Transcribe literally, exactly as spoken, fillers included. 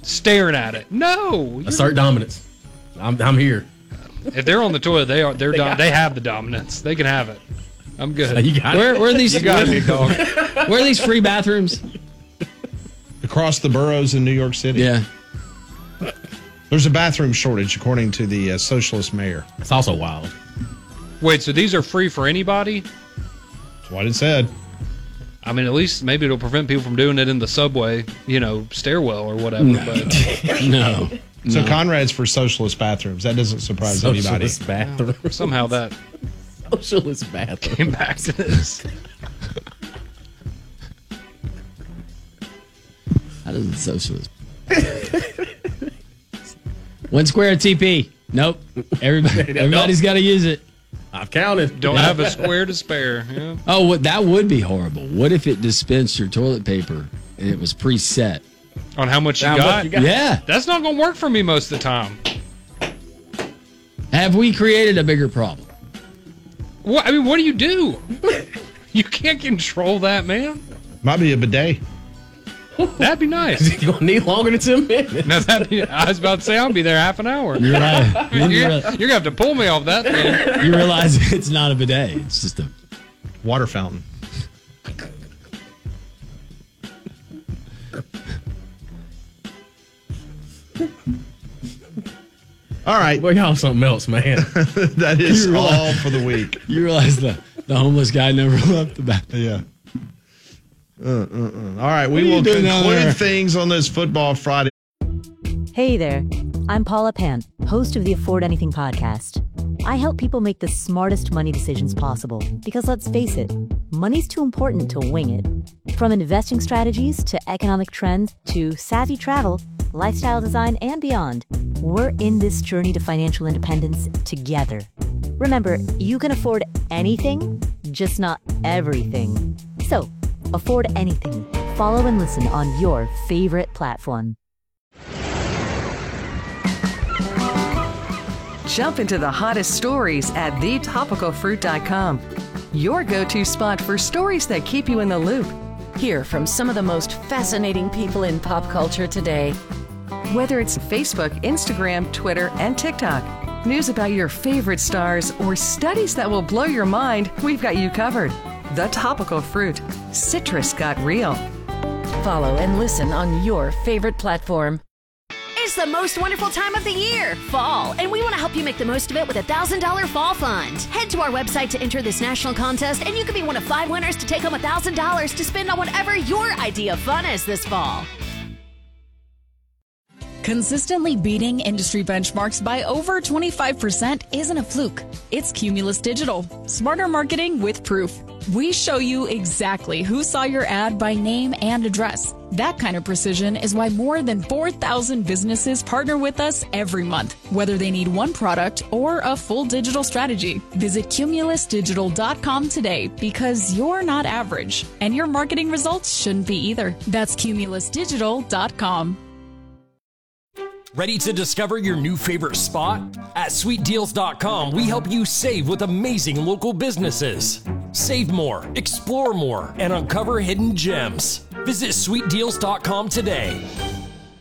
staring at it. No. Assert dominance. I'm I'm here. If they're on the toilet, they are. They're They dom- got They have the dominance. They can have it. I'm good. So you got Where, it. where are these? You got it, dog. Where are these free bathrooms? Across the boroughs in New York City. Yeah. There's a bathroom shortage, according to the uh, socialist mayor. It's also wild. Wait, so these are free for anybody? That's what it said. I mean, at least maybe it'll prevent people from doing it in the subway, you know, stairwell or whatever. No. But no. So no. Conrad's for socialist bathrooms. That doesn't surprise Socialist anybody. bathroom. somehow that Socialist bathroom. came back to this. How does the socialist? One square T P. Nope. Everybody, everybody's got to use it. I've counted. Don't have a square to spare. Yeah. Oh, what, that would be horrible. What if it dispensed your toilet paper and it was preset? On how much you How got? much you got? Yeah. That's not going to work for me most of the time. Have we created a bigger problem? What, I mean, what do you do? You can't control that, man. Might be a bidet. That'd be nice. You're going to need longer than ten minutes. Now, that'd be, I was about to say, I'll be there half an hour. You're right. You're, You're you're right. going to have to pull me off that thing. You realize it's not a bidet. It's just a Water fountain. All right. Boy, y'all something else, man. That is You realize- all for the week. You realize the, the homeless guy never left the back. Yeah. Uh, uh, uh. All right, we are you will doing down there? conclude things on this Football Friday. Hey there, I'm Paula Pant, host of the Afford Anything podcast. I help people make the smartest money decisions possible because let's face it, money's too important to wing it. From investing strategies to economic trends to savvy travel, lifestyle design, and beyond, we're in this journey to financial independence together. Remember, you can afford anything, just not everything. So, afford anything. Follow and listen on your favorite platform. Jump into the hottest stories at the topical fruit dot com. Your go-to spot for stories that keep you in the loop. Hear from some of the most fascinating people in pop culture today. Whether it's Facebook, Instagram, Twitter, and TikTok, news about your favorite stars, or studies that will blow your mind, we've got you covered. The Topical Fruit. Citrus got real. Follow and listen on your favorite platform. It's the most wonderful time of the year, fall, and we want to help you make the most of it with a one thousand dollars Fall Fund. Head to our website to enter this national contest, and you could be one of five winners to take home one thousand dollars to spend on whatever your idea of fun is this fall. Consistently beating industry benchmarks by over twenty-five percent isn't a fluke. It's Cumulus Digital. Smarter marketing with proof. We show you exactly who saw your ad by name and address. That kind of precision is why more than four thousand businesses partner with us every month, whether they need one product or a full digital strategy. Visit cumulus digital dot com today because you're not average, and your marketing results shouldn't be either. That's cumulus digital dot com. Ready to discover your new favorite spot? At sweet deals dot com, we help you save with amazing local businesses. Save more, explore more, and uncover hidden gems. Visit sweet deals dot com today.